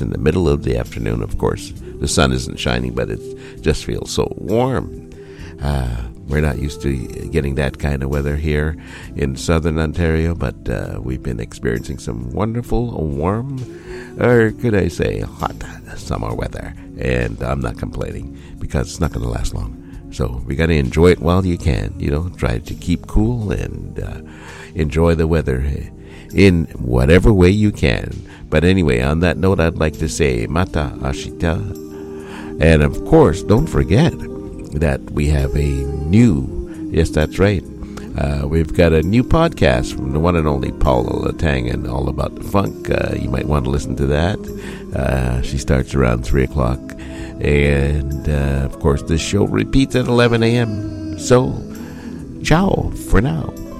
in the middle of the afternoon, of course. The sun isn't shining, but it just feels so warm. We're not used to getting that kind of weather here in southern Ontario, but we've been experiencing some wonderful, warm, or could I say hot summer weather. And I'm not complaining because it's not going to last long. So we got to enjoy it while you can. Try to keep cool and enjoy the weather in whatever way you can. But anyway, on that note, I'd like to say Mata Ashita. And of course, don't forget that we have yes, that's right. We've got a new podcast from the one and only Paula Latangan, all about the funk. You might want to listen to that. She starts around 3 o'clock. And, of course, this show repeats at 11 a.m. So, ciao for now.